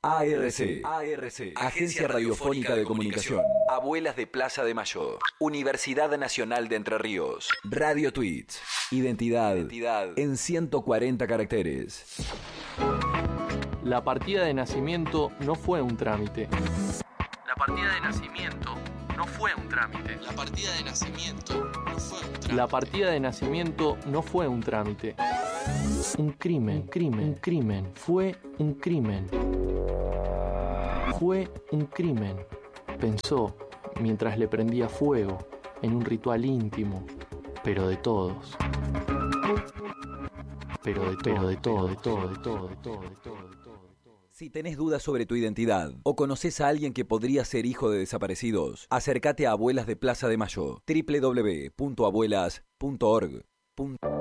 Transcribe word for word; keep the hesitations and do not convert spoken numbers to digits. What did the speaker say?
A R C, A R C, Agencia Radiofónica de Comunicación. Abuelas de Plaza de Mayo. Universidad Nacional de Entre Ríos. Radio Tweets. Identidad, Identidad en ciento cuarenta caracteres. La partida de nacimiento no fue un trámite. La partida de nacimiento no fue un trámite. La partida de nacimiento no fue un trámite. La partida de nacimiento no fue un trámite. Un crimen, un crimen, un crimen. Fue un crimen. Fue un crimen, pensó mientras le prendía fuego en un ritual íntimo, pero de todos. Pero de, pero de todo, de todo, de todo, de todo, de todo, de todo. Si tenés dudas sobre tu identidad o conoces a alguien que podría ser hijo de desaparecidos, acércate a Abuelas de Plaza de Mayo, doble u doble u doble u punto abuelas punto org.